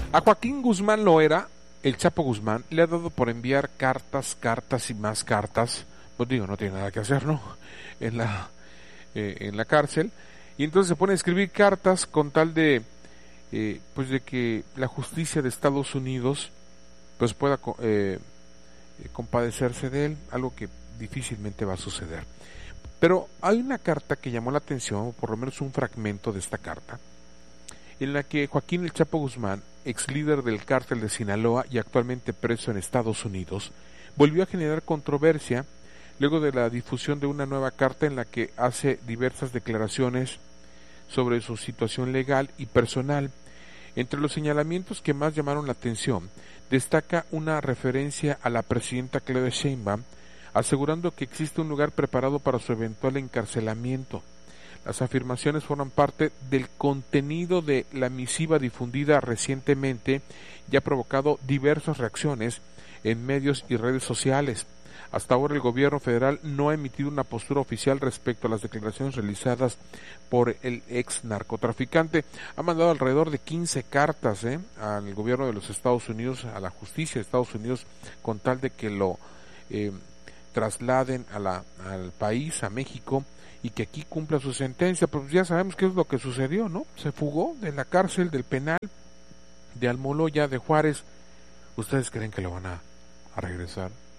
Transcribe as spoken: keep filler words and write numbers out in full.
A Joaquín Guzmán Loera, el Chapo Guzmán, le ha dado por enviar cartas, cartas y más cartas. Pues digo, no tiene nada que hacer, ¿no? En la, eh, en la cárcel. Y entonces se pone a escribir cartas con tal de, eh, pues de que la justicia de Estados Unidos, pues pueda eh, compadecerse de él, algo que difícilmente va a suceder. Pero hay una carta que llamó la atención, o por lo menos un fragmento de esta carta, en la que Joaquín El Chapo Guzmán, ex líder del cártel de Sinaloa y actualmente preso en Estados Unidos, volvió a generar controversia luego de la difusión de una nueva carta en la que hace diversas declaraciones sobre su situación legal y personal. Entre los señalamientos que más llamaron la atención, destaca una referencia a la presidenta Claudia Sheinbaum, asegurando que existe un lugar preparado para su eventual encarcelamiento. Las afirmaciones forman parte del contenido de la misiva difundida recientemente y ha provocado diversas reacciones en medios y redes sociales. Hasta ahora el gobierno federal no ha emitido una postura oficial respecto a las declaraciones realizadas por el ex narcotraficante. Ha mandado alrededor de quince cartas ¿eh? al gobierno de los Estados Unidos, a la justicia de Estados Unidos, con tal de que lo eh, trasladen a la, al país, a México, y que aquí cumpla su sentencia. Pues ya sabemos qué es lo que sucedió, ¿no? Se fugó de la cárcel, del penal de Almoloya, de Juárez. ¿Ustedes creen que lo van a, a regresar?